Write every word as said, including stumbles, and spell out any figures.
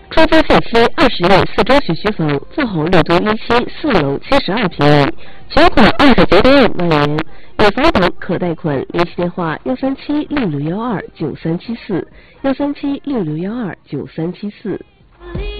出租限期二十亿四周学区房，自红六都一期四楼七十二平米，全款二十九点五万元，有房党可贷款，联系电话幺三七六六幺二九三七四，幺三七六六幺二九三七四。